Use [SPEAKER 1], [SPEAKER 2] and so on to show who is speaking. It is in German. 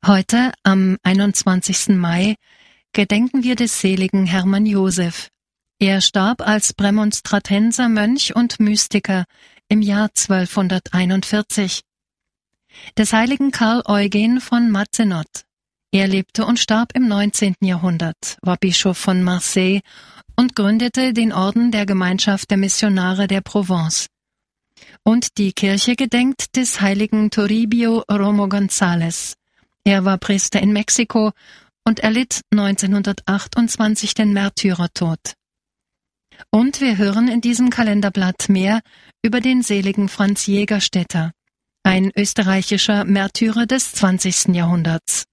[SPEAKER 1] Heute, am 21. Mai, gedenken wir des seligen Hermann Joseph. Er starb als Prämonstratenser Mönch und Mystiker im Jahr 1241. Des heiligen Karl Eugen von Mazenod. Er lebte und starb im 19. Jahrhundert, war Bischof von Marseille und gründete den Orden der Gemeinschaft der Missionare der Provence. Und die Kirche gedenkt des heiligen Toribio Romo González. Er war Priester in Mexiko und erlitt 1928 den Märtyrertod. Und wir hören in diesem Kalenderblatt mehr über den seligen Franz Jägerstätter, ein österreichischer Märtyrer des 20. Jahrhunderts.